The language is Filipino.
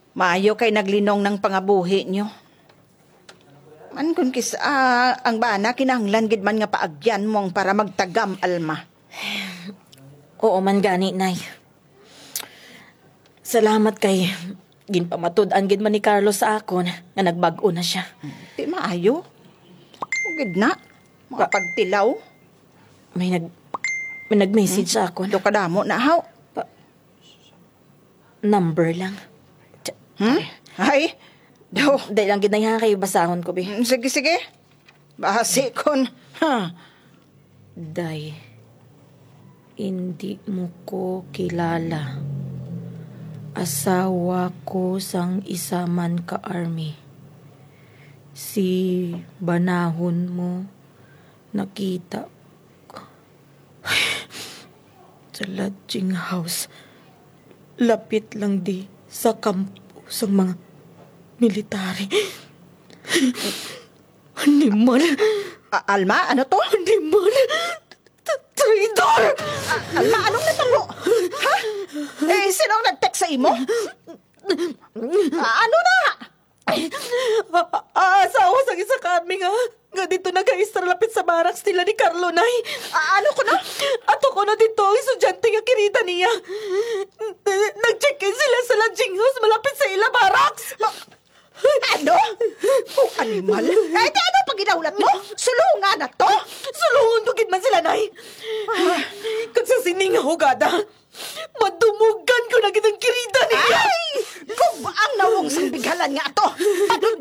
Maayo kay naglinong ng pangabuhi nyo. Man kun ang bana kinahanglan gid man nga paagyan mong para magtagam, Alma. Oo man gani, Nay. Salamat kay ginpamatud-an gid man ni Carlos sa akon nga nagbag-o na siya. Di maayo. Ugid na. Mga pagtilaw. May nag-message sa akon. Do kadamo na haw. Number lang. Ay, daw. Dahil lang gid na kayo basahon ko, be. Sige, sige. Bahasi kon. Ha. Day, hindi mo ko kilala. Asawa ko sang isa man ka army. Si banahon mo nakita ko sa lodging house. Lapit lang di sa kampo sang mga military. Animal. Alma, ano to? Animal. Traidor! Alma, anong natalo? Ha? Sino ang nag-text sa imo? Ano na? Asawa sa isa kami nga dito nag-aistra lapit sa barracks nila ni Carlo, Nay. Ano ko na? Ato ko na dito ang estudyante nga kirita niya. Nag-check-in sila sa lodging house malapit sa ila barracks. Ano? Animal? Kahit ano pag ginaulat mo? Sulungan na to? Sulungan ko gid man sila, Nay. Kag sa sining nga hugada, madumugan ko na gid ang kirita niya. Ay! Kung ang nawong sang bighalan nga to,